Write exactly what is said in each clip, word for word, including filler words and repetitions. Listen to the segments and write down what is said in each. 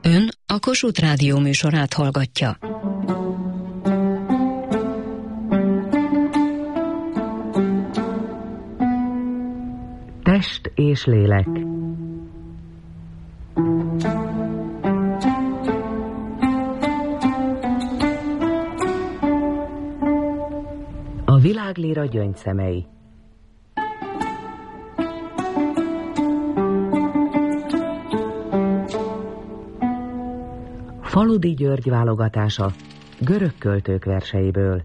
Ön a Kossuth Rádió műsorát hallgatja. Test és lélek. A világlíra gyöngyszemei. Faludi György válogatása görög költők verseiből.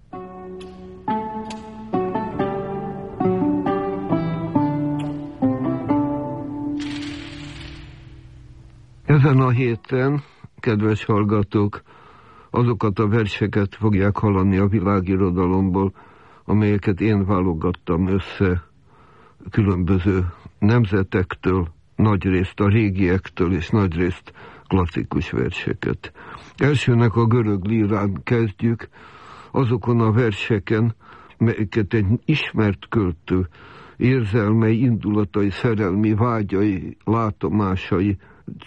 Ezen a héten, kedves hallgatók, azokat a verseket fogják hallani a világirodalomból, amelyeket én válogattam össze különböző nemzetektől, nagyrészt a régiektől és nagyrészt klasszikus verseket. Elsőnek a görög lírán kezdjük, azokon a verseken, melyeket egy ismert költő érzelmei, indulatai, szerelmi vágyai, látomásai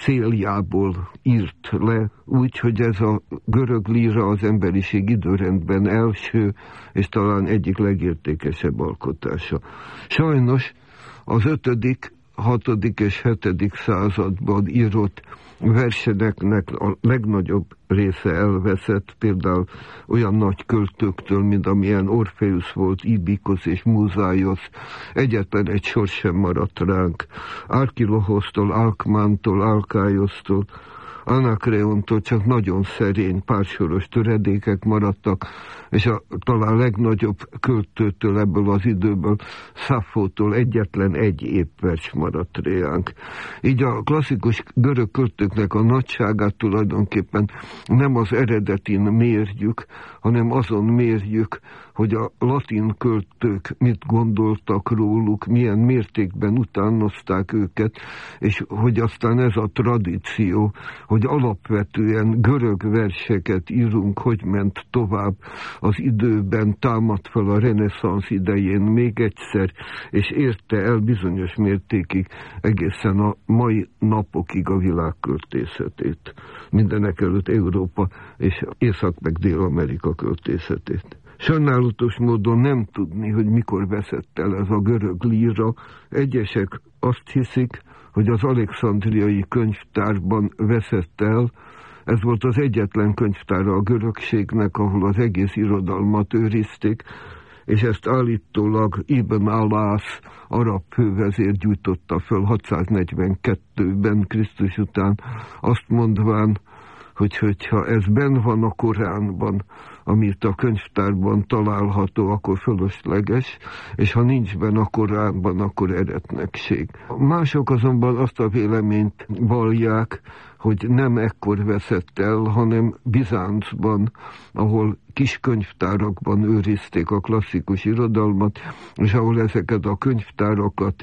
céljából írt le, úgy, hogy ez a görög líra az emberiség időrendben első, és talán egyik legértékesebb alkotása. Sajnos az ötödik, hatodik és hetedik században írott verseneknek a legnagyobb része elveszett, például olyan nagy költőktől, mint amilyen Orpheus volt, Ibikos és Muszáiosz, egyetlen egy sor sem maradt ránk. Arkilohosztól, Alkmántól, Alkáiosztól, Anakreontól csak nagyon szerény, pársoros töredékek maradtak, és a talán legnagyobb költőtől ebből az időből, Szaffótól egyetlen egy épp vers maradt réánk. Így a klasszikus görög költőknek a nagyságát tulajdonképpen nem az eredetin mérjük, hanem azon mérjük, hogy a latin költők mit gondoltak róluk, milyen mértékben utánozták őket, és hogy aztán ez a tradíció, hogy alapvetően görög verseket írunk, hogy ment tovább az időben, támadt fel a reneszánsz idején még egyszer, és érte el bizonyos mértékig egészen a mai napokig a világ költészetét. Mindenek előtt Európa és Észak- meg Dél-Amerika költészetét. Sajnálatos módon nem tudni, hogy mikor veszett el ez a görög líra. Egyesek azt hiszik, hogy az alexandriai könyvtárban veszett el. Ez volt az egyetlen könyvtára a görögségnek, ahol az egész irodalmat őrizték, és ezt állítólag Ibn Alász arab fővezér gyújtotta föl hatszáznegyvenkettőben Krisztus után, azt mondván, hogy hogyha ez benn van a Koránban, amit a könyvtárban található, akkor fölösleges, és ha nincs benne a Koránban, akkor eretnekség. Mások azonban azt a véleményt vallják, hogy nem ekkor veszett el, hanem Bizáncban, ahol kis könyvtárakban őrizték a klasszikus irodalmat, és ahol ezeket a könyvtárakat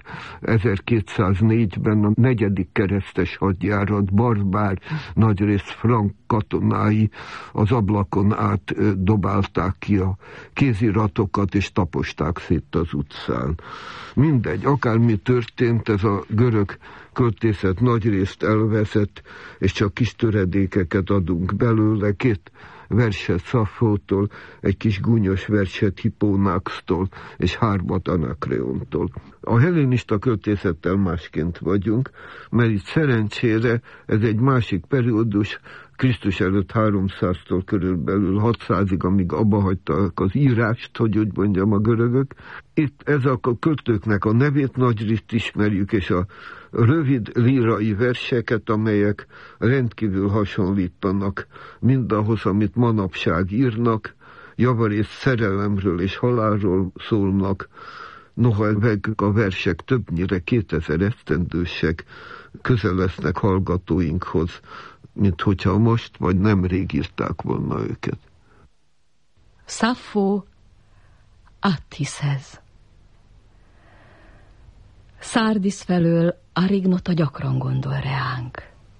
ezerkétszáznégyben a negyedik keresztes hadjárat barbár, nagyrészt frank katonái az ablakon át dobálták ki a kéziratokat, és taposták szét az utcán. Mindegy, akármi történt, ez a görög költészet nagyrészt elveszett, és csak kis töredékeket adunk belőle, két verset Szaffótól, egy kis gúnyos verset Hippónaxtól, és hármat Anakreontól. A hellénista költészettel másként vagyunk, mert itt szerencsére ez egy másik periódus, Krisztus előtt háromszáztól körülbelül hatszázig, amíg abba hagyták az írást, hogy úgy mondjam, a görögök. Itt ezek a költőknek a nevét nagyrészt ismerjük, és a rövid lírai verseket, amelyek rendkívül hasonlítanak mindahhoz, amit manapság írnak, javarészt szerelemről és halálról szólnak, noha meg a versek többnyire kétezer esztendősek, közel lesznek hallgatóinkhoz, mint hogyha most vagy nemrég írták volna őket. Szaffó Attiszhez. Szárdisz felől Arignota gyakran gondol reánk.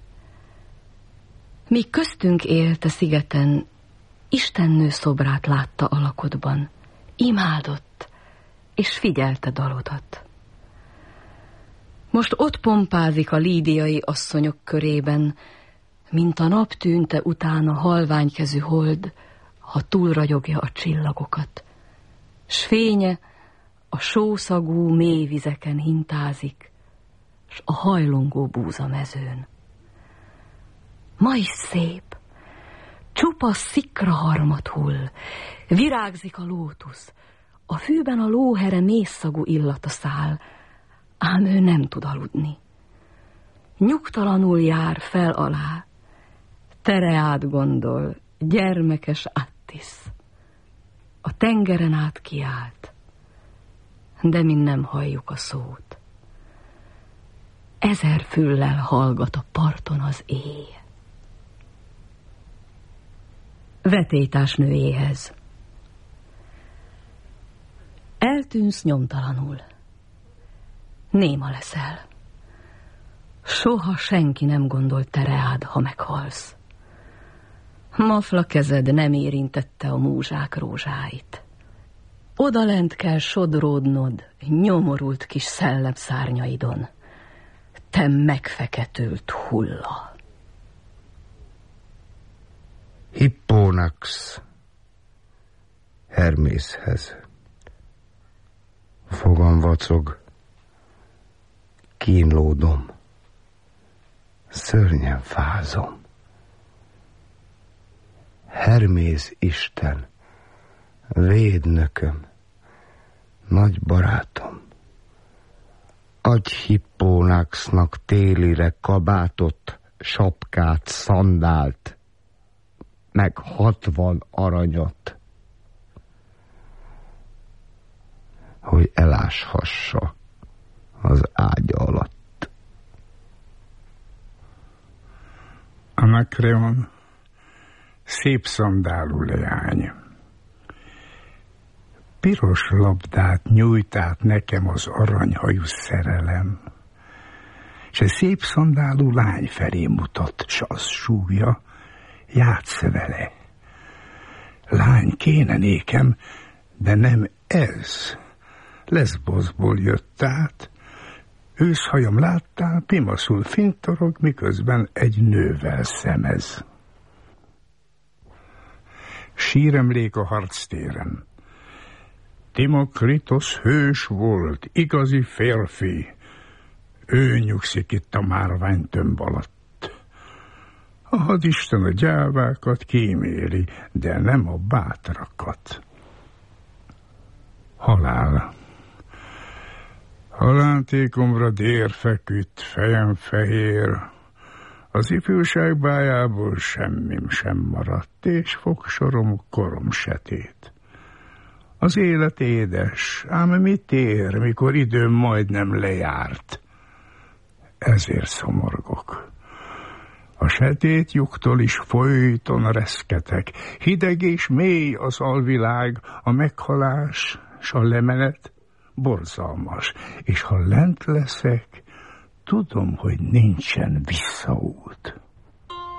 Míg köztünk élt a szigeten, Istennő szobrát látta alakodban, imádott, és figyelte dalodat. Most ott pompázik a lídiai asszonyok körében, mint a nap tűnte utána halványkezű hold, ha túlragyogja a csillagokat, s fénye a sószagú mély vizeken hintázik, s a hajlongó búzamezőn. Ma is szép, csupa szikra harmat hull, virágzik a lótusz, a fűben a lóhere mészszagú illata száll, ám ő nem tud aludni. Nyugtalanul jár fel alá, Tereád gondol, gyermekes Attis. A tengeren át kiált, de mi nem halljuk a szót. Ezer füllel hallgat a parton az éj. Vetélytársnőjéhez. Eltűnsz nyomtalanul. Néma leszel. Soha senki nem gondolt te reád, ha meghalsz. Mafla kezed nem érintette a múzsák rózsáit. Odalent kell sodródnod nyomorult kis szellemszárnyaidon. Te megfeketült hulla. Hippónax Hermészhez. Fogam vacog, kínlódom, szörnyen fázom. Hermész Isten, védnököm, nagy barátom, adj Hippónaxnak télire kabátot, sapkát, szandált, meg hatvan aranyat, hogy eláshassa az ágya alatt. Anakreon, szép szandálú leány. Piros labdát nyújt át nekem az aranyhajú szerelem, s a szép szandálú lány felé mutat, s az súgja, játsz vele. Lány, kéne nékem, de nem ez. Leszboszból jött át, őszhajam láttál, pimaszul fintorog, miközben egy nővel szemez. Síremlék a harctéren. Timokritos hős volt, igazi férfi. Ő nyugszik itt a márványtömb alatt. A hadisten a gyávákat kíméli, de nem a bátrakat. Halál. Halántékomra dér feküdt, fejem fehér. Az ifjúság bájából semmim sem maradt, és fogsorom korom setét. Az élet édes, ám mit ér, mikor időm majdnem lejárt? Ezért szomorgok. A setét lyuktól is folyton reszketek, hideg és mély az alvilág, a meghalás s a lemenet borzalmas, és ha lent leszek, tudom, hogy nincsen visszaút.